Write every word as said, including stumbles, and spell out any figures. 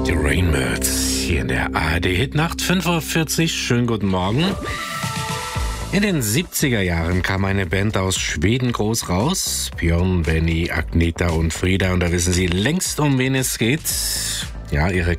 Die Rainbirds hier in der A R D-Hitnacht, fünf Uhr vierzig. Schönen guten Morgen. In den siebziger Jahren kam eine Band aus Schweden groß raus. Björn, Benny, Agneta und Frida. Und da wissen Sie längst, um wen es geht. Ja, ihre